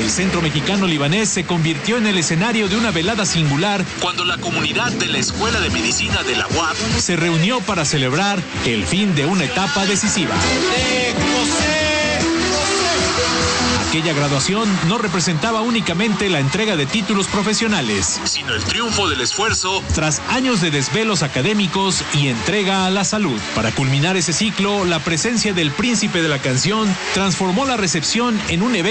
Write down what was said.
El centro mexicano libanés se convirtió en el escenario de una velada singular cuando la comunidad de la Escuela de Medicina de la UAP se reunió para celebrar el fin de una etapa decisiva. Aquella graduación no representaba únicamente la entrega de títulos profesionales, sino el triunfo del esfuerzo tras años de desvelos académicos y entrega a la salud. Para culminar ese ciclo, la presencia del príncipe de la canción transformó la recepción en un evento